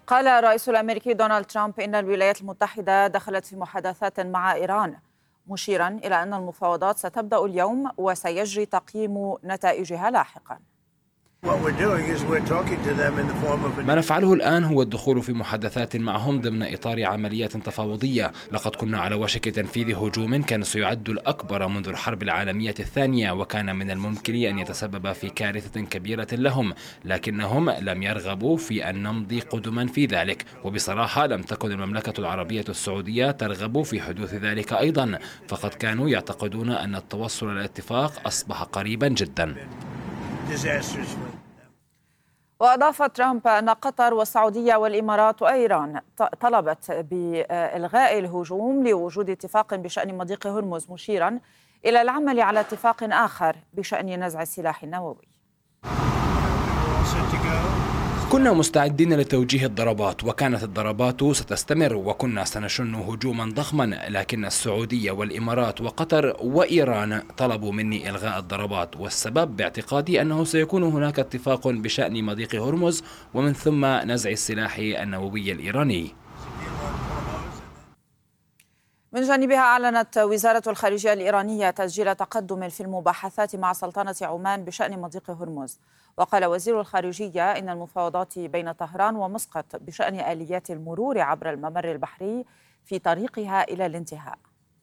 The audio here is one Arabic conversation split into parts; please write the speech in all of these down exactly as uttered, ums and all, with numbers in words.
قال الرئيس الأمريكي دونالد ترامب إن الولايات المتحدة دخلت في محادثات مع إيران، مشيرا إلى أن المفاوضات ستبدأ اليوم وسيجري تقييم نتائجها لاحقا. ما نفعله الآن هو الدخول في محادثات معهم ضمن إطار عمليات تفاوضية. لقد كنا على وشك تنفيذ هجوم كان سيعد الأكبر منذ الحرب العالمية الثانية، وكان من الممكن أن يتسبب في كارثة كبيرة لهم، لكنهم لم يرغبوا في أن نمضي قدما في ذلك، وبصراحة لم تكن المملكة العربية السعودية ترغب في حدوث ذلك أيضا، فقد كانوا يعتقدون أن التوصل إلى الاتفاق أصبح قريبا جدا. وأضاف ترامب أن قطر والسعودية والإمارات وإيران طلبت بإلغاء الهجوم لوجود اتفاق بشأن مضيق هرمز، مشيرا إلى العمل على اتفاق آخر بشأن نزع السلاح النووي. كنا مستعدين لتوجيه الضربات، وكانت الضربات ستستمر، وكنا سنشن هجوما ضخما، لكن السعودية والإمارات وقطر وإيران طلبوا مني إلغاء الضربات، والسبب باعتقادي أنه سيكون هناك اتفاق بشأن مضيق هرمز ومن ثم نزع السلاح النووي الإيراني. من جانبها أعلنت وزارة الخارجية الإيرانية تسجيل تقدم في المباحثات مع سلطنة عمان بشأن مضيق هرمز. وقال وزير الخارجية إن المفاوضات بين طهران ومسقط بشأن آليات المرور عبر الممر البحري في طريقها إلى الانتهاء.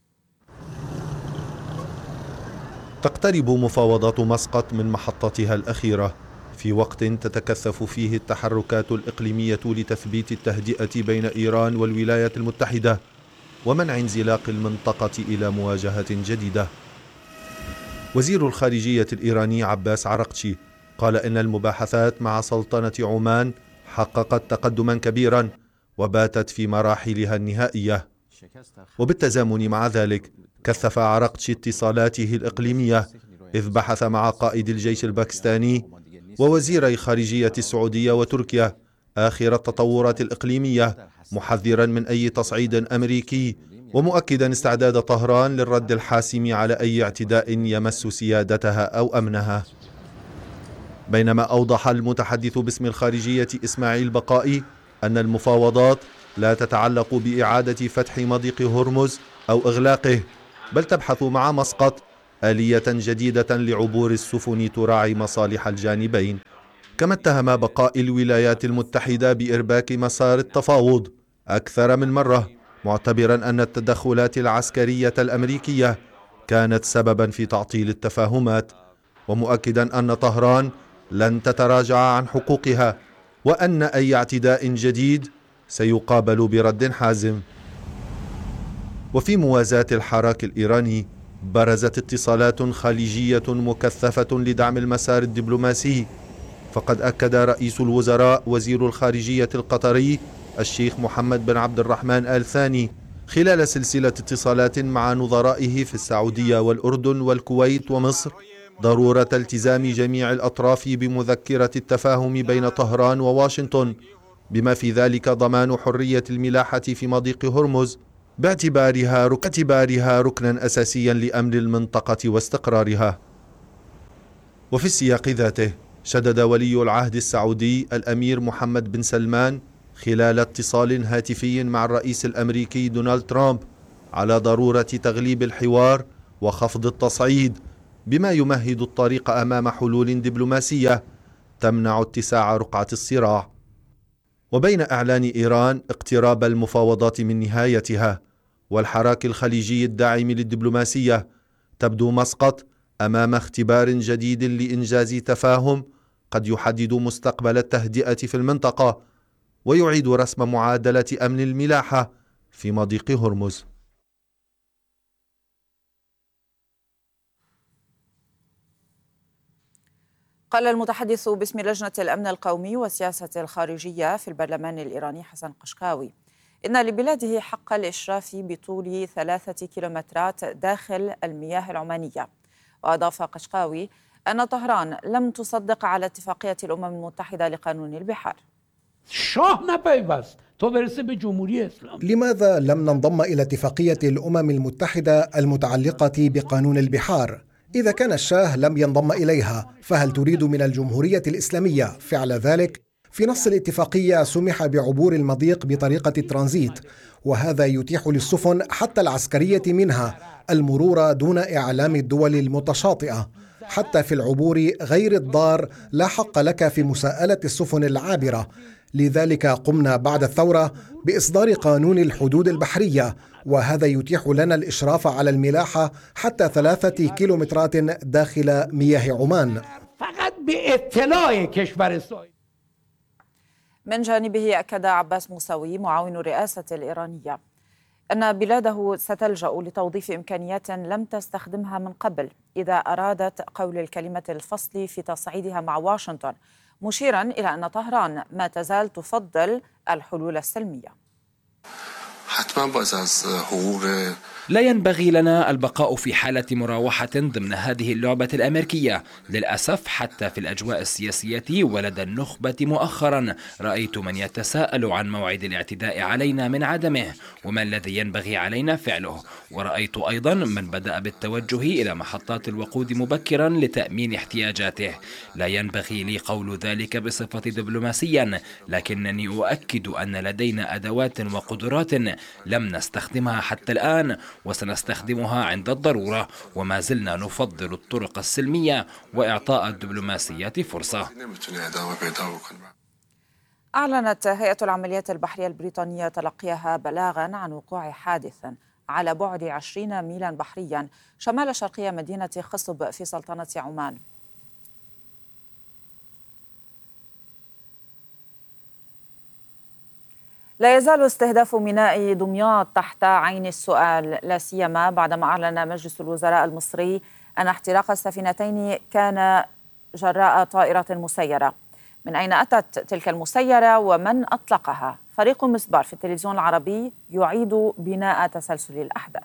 تقترب مفاوضات مسقط من محطتها الأخيرة في وقت تتكثف فيه التحركات الإقليمية لتثبيت التهدئة بين إيران والولايات المتحدة ومنع انزلاق المنطقة إلى مواجهة جديدة. وزير الخارجية الإيراني عباس عرقچي قال إن المباحثات مع سلطنة عمان حققت تقدما كبيرا وباتت في مراحلها النهائية. وبالتزامن مع ذلك كثف عرقچي اتصالاته الإقليمية إذ بحث مع قائد الجيش الباكستاني ووزيري خارجية السعودية وتركيا آخر التطورات الإقليمية، محذرا من أي تصعيد أمريكي ومؤكدا استعداد طهران للرد الحاسم على أي اعتداء يمس سيادتها أو أمنها. بينما أوضح المتحدث باسم الخارجية إسماعيل بقائي أن المفاوضات لا تتعلق بإعادة فتح مضيق هرمز أو إغلاقه، بل تبحث مع مسقط آلية جديدة لعبور السفن تراعي مصالح الجانبين. كما اتهم بقاء الولايات المتحدة بإرباك مسار التفاوض أكثر من مرة، معتبرا أن التدخلات العسكرية الأمريكية كانت سببا في تعطيل التفاهمات، ومؤكدا أن طهران لن تتراجع عن حقوقها وأن أي اعتداء جديد سيقابل برد حازم. وفي موازاة الحراك الإيراني برزت اتصالات خليجية مكثفة لدعم المسار الدبلوماسي، فقد أكد رئيس الوزراء وزير الخارجية القطري الشيخ محمد بن عبد الرحمن آل ثاني خلال سلسلة اتصالات مع نظرائه في السعودية والأردن والكويت ومصر ضرورة التزام جميع الأطراف بمذكرة التفاهم بين طهران وواشنطن، بما في ذلك ضمان حرية الملاحة في مضيق هرمز باعتبارها باعتبارها ركنا أساسيا لأمن المنطقة واستقرارها. وفي السياق ذاته شدد ولي العهد السعودي الأمير محمد بن سلمان خلال اتصال هاتفي مع الرئيس الأمريكي دونالد ترامب على ضرورة تغليب الحوار وخفض التصعيد، بما يمهد الطريق أمام حلول دبلوماسية تمنع اتساع رقعة الصراع. وبين إعلان إيران اقتراب المفاوضات من نهايتها والحراك الخليجي الداعم للدبلوماسية، تبدو مسقط أمام اختبار جديد لإنجاز تفاهم قد يحدد مستقبل التهدئة في المنطقة ويعيد رسم معادلة أمن الملاحة في مضيق هرمز. قال المتحدث باسم لجنة الأمن القومي والسياسة الخارجية في البرلمان الإيراني حسن قشقاوي إن لبلاده حق الإشراف بطول ثلاثة كيلومترات داخل المياه العمانية. وأضاف قشقاوي أن طهران لم تصدق على اتفاقية الأمم المتحدة لقانون البحار. لماذا لم ننضم إلى اتفاقية الأمم المتحدة المتعلقة بقانون البحار؟ إذا كان الشاه لم ينضم إليها فهل تريد من الجمهورية الإسلامية فعل ذلك؟ في نص الاتفاقية سمح بعبور المضيق بطريقة الترانزيت، وهذا يتيح للسفن حتى العسكرية منها المرور دون إعلام الدول المتشاطئة. حتى في العبور غير الضار لا حق لك في مساءلة السفن العابرة. لذلك قمنا بعد الثورة بإصدار قانون الحدود البحرية، وهذا يتيح لنا الإشراف على الملاحة حتى ثلاثة كيلومترات داخل مياه عمان. فقط باطلاع کشور سوئد. من جانبه أكد عباس موسوي معاون الرئاسة الإيرانية أن بلاده ستلجأ لتوظيف إمكانيات لم تستخدمها من قبل إذا أرادت قول الكلمة الفصل في تصعيدها مع واشنطن، مشيرا إلى أن طهران ما تزال تفضل الحلول السلمية. لا ينبغي لنا البقاء في حالة مراوحة ضمن هذه اللعبة الأمريكية. للأسف حتى في الأجواء السياسية ولدى النخبة مؤخرا رأيت من يتساءل عن موعد الاعتداء علينا من عدمه وما الذي ينبغي علينا فعله، ورأيت أيضا من بدأ بالتوجه إلى محطات الوقود مبكرا لتأمين احتياجاته. لا ينبغي لي قول ذلك بصفة دبلوماسيا، لكنني أؤكد أن لدينا أدوات وقدرات لم نستخدمها حتى الآن وسنستخدمها عند الضرورة، وما زلنا نفضل الطرق السلمية وإعطاء الدبلوماسية فرصة. أعلنت هيئة العمليات البحرية البريطانية تلقيها بلاغا عن وقوع حادث على بعد عشرين ميلا بحريا شمال شرقية مدينة خصب في سلطنة عمان. لا يزال استهداف ميناء دمياط تحت عين السؤال، لا سيما بعدما أعلن مجلس الوزراء المصري أن احتراق السفينتين كان جراء طائرة مسيرة. من أين أتت تلك المسيرة ومن أطلقها؟ فريق مسبار في التلفزيون العربي يعيد بناء تسلسل الأحداث.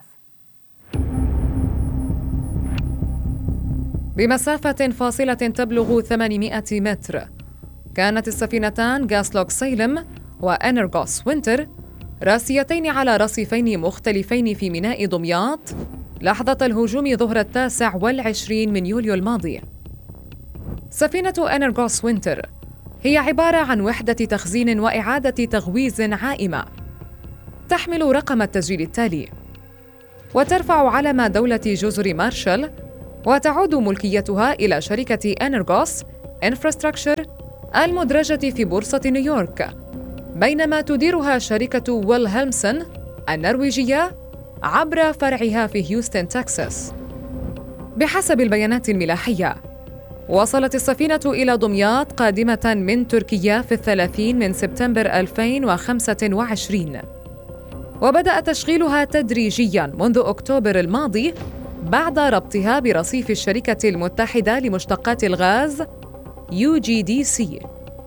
بمسافة فاصلة تبلغ ثمانمائة متر كانت السفينتان غاسلوك سيلم وإنرغوس وينتر راسيتين على رصيفين مختلفين في ميناء دمياط لحظة الهجوم ظهر التاسع والعشرين من يوليو الماضي. سفينة إنرغوس وينتر هي عبارة عن وحدة تخزين وإعادة تغويز عائمة تحمل رقم التسجيل التالي وترفع علم دولة جزر مارشال، وتعود ملكيتها إلى شركة إنرغوس إنفراستراكشر المدرجة في بورصة نيويورك، بينما تديرها شركة ويلهلمسن النرويجية عبر فرعها في هيوستن تكساس. بحسب البيانات الملاحية، وصلت السفينة إلى دمياط قادمة من تركيا في الثلاثين من سبتمبر ألفين وخمسة وعشرين، وبدأ تشغيلها تدريجياً منذ أكتوبر الماضي بعد ربطها برصيف الشركة المتحدة لمشتقات الغاز يو جي دي سي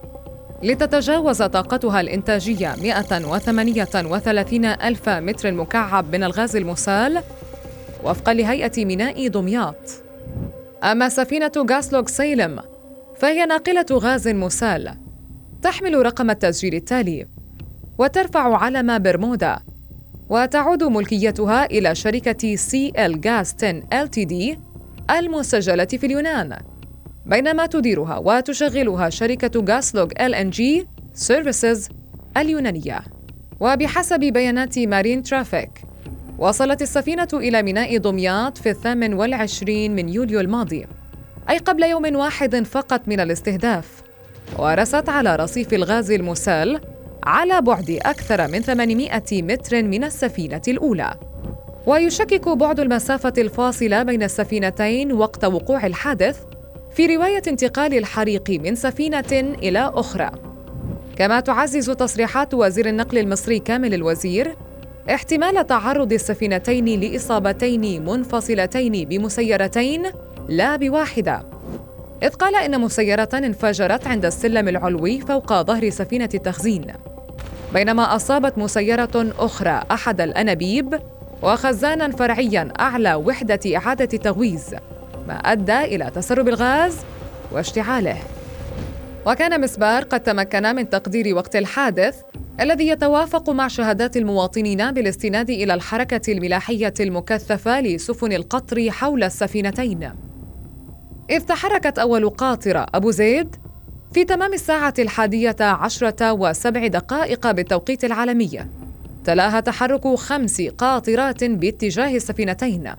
لتتجاوز طاقتها الإنتاجية مئة وثمانية وثلاثين ألف متر مكعب من الغاز المسال وفقاً لهيئة ميناء دمياط. أما سفينة غاسلوك سيلم فهي ناقلة غاز مسال تحمل رقم التسجيل التالي وترفع علم برمودا، وتعود ملكيتها إلى شركة سي إل غاز عشرة إل تي دي المسجلة في اليونان، بينما تديرها وتشغلها شركة غاسلوك إل إن جي سيرفيسز اليونانية. وبحسب بيانات مارين ترافيك، وصلت السفينة إلى ميناء دمياط في الثامن والعشرين من يوليو الماضي، أي قبل يوم واحد فقط من الاستهداف، ورست على رصيف الغاز المسال على بعد أكثر من ثمانمائة متر من السفينة الأولى. ويشكك بعد المسافة الفاصلة بين السفينتين وقت وقوع الحادث في رواية انتقال الحريق من سفينة إلى أخرى. كما تعزز تصريحات وزير النقل المصري كامل الوزير احتمال تعرض السفينتين لإصابتين منفصلتين بمسيرتين لا بواحدة، إذ قال إن مسيرة انفجرت عند السلم العلوي فوق ظهر سفينة التخزين، بينما أصابت مسيرة أخرى أحد الأنابيب وخزاناً فرعياً أعلى وحدة إعادة تغويز، ما أدى إلى تسرب الغاز واشتعاله. وكان مسبار قد تمكن من تقدير وقت الحادث الذي يتوافق مع شهادات المواطنين بالاستناد إلى الحركة الملاحية المكثفة لسفن القطر حول السفينتين، إذ تحركت أول قاطرة أبو زيد في تمام الساعة الحادية عشرة وسبع دقائق بالتوقيت العالمي تلاها تحرك خمس قاطرات باتجاه السفينتين.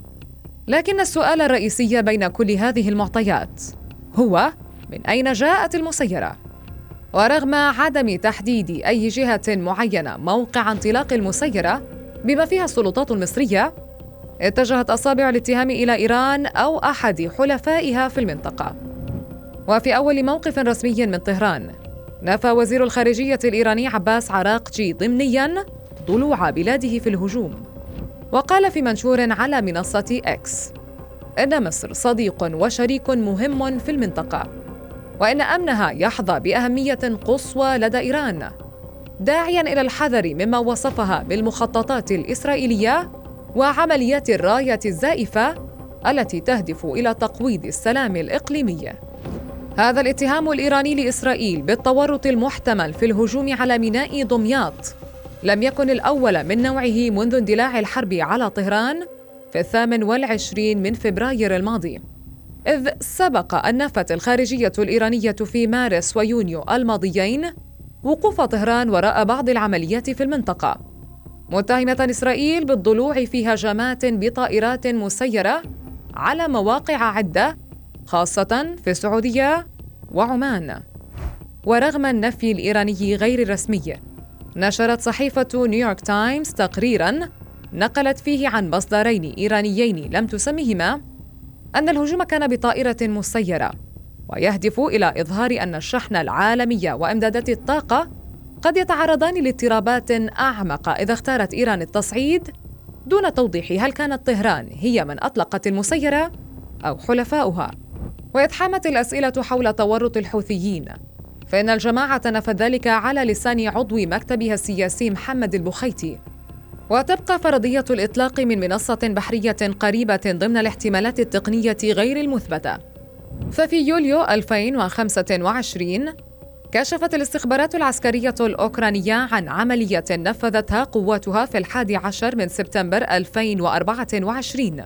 لكن السؤال الرئيسي بين كل هذه المعطيات هو: من أين جاءت المسيرة؟ ورغم عدم تحديد أي جهة معينة موقع انطلاق المسيرة بما فيها السلطات المصرية، اتجهت أصابع الاتهام إلى إيران أو أحد حلفائها في المنطقة. وفي أول موقف رسمي من طهران، نفى وزير الخارجية الإيراني عباس عراقجي ضمنياً ضلوع بلاده في الهجوم، وقال في منشور على منصة إكس إن مصر صديق وشريك مهم في المنطقة، وإن أمنها يحظى بأهمية قصوى لدى إيران، داعياً إلى الحذر مما وصفها بالمخططات الإسرائيلية وعمليات الراية الزائفة التي تهدف إلى تقويض السلام الإقليمي. هذا الاتهام الإيراني لإسرائيل بالتورط المحتمل في الهجوم على ميناء دمياط لم يكن الأول من نوعه منذ اندلاع الحرب على طهران في الثامن والعشرين من فبراير الماضي، إذ سبق أن نفت الخارجية الإيرانية في مارس ويونيو الماضيين وقوف طهران وراء بعض العمليات في المنطقة، متهمة إسرائيل بالضلوع في هجمات بطائرات مسيرة على مواقع عدة خاصة في السعودية وعمان. ورغم النفي الإيراني غير الرسمي، نشرت صحيفة نيويورك تايمز تقريراً نقلت فيه عن مصدرين إيرانيين لم تسمهما أن الهجوم كان بطائرة مسيرة، ويهدف إلى إظهار أن الشحن العالمي وإمدادات الطاقة قد يتعرضان لاضطرابات أعمق إذا اختارت إيران التصعيد، دون توضيح هل كانت طهران هي من أطلقت المسيرة أو حلفاؤها. وإذ حامت الأسئلة حول تورط الحوثيين، فإن الجماعة نفت ذلك على لسان عضو مكتبها السياسي محمد البخيتي. وتبقى فرضية الإطلاق من منصة بحرية قريبة ضمن الاحتمالات التقنية غير المثبتة. ففي يوليو ألفين وخمسة وعشرين كشفت الاستخبارات العسكرية الأوكرانية عن عملية نفذتها قواتها في الحادي عشر من سبتمبر ألفين وأربعة وعشرين،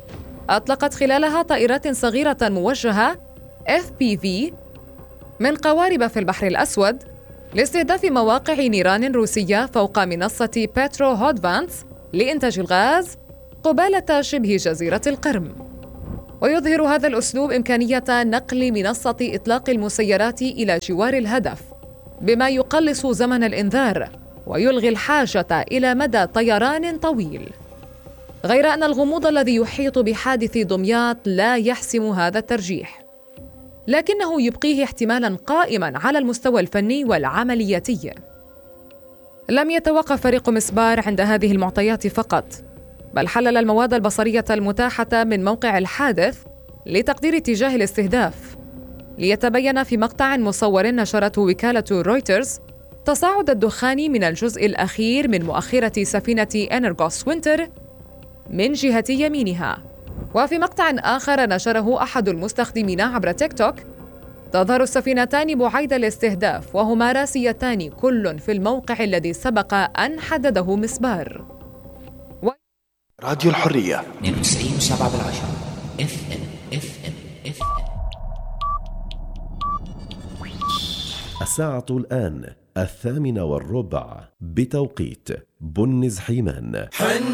أطلقت خلالها طائرات صغيرة موجهة إف بي في من قوارب في البحر الأسود لاستهداف مواقع نيران روسية فوق منصة بيترو هودفانس لإنتاج الغاز قبالة شبه جزيرة القرم. ويظهر هذا الأسلوب إمكانية نقل منصة إطلاق المسيرات إلى جوار الهدف، بما يقلص زمن الإنذار ويلغي الحاجة إلى مدى طيران طويل. غير أن الغموض الذي يحيط بحادث دمياط لا يحسم هذا الترجيح، لكنه يبقيه احتمالاً قائماً على المستوى الفني والعملياتي. لم يتوقف فريق مسبار عند هذه المعطيات فقط، بل حلل المواد البصرية المتاحة من موقع الحادث لتقدير اتجاه الاستهداف، ليتبين في مقطع مصور نشرته وكالة رويترز تصاعد الدخان من الجزء الأخير من مؤخرة سفينة إنرغوس وينتر من جهة يمينها. وفي مقطع آخر نشره أحد المستخدمين عبر تيك توك تظهر السفينتان بعيد الاستهداف وهما راسيتان كل في الموقع الذي سبق أن حدده مسبار. و... راديو الحرية اثنين وتسعين وسبعة بالعشرة اف ام اف ام اف ام. الساعة الآن الثامنة والربع بتوقيت بنز حيمان.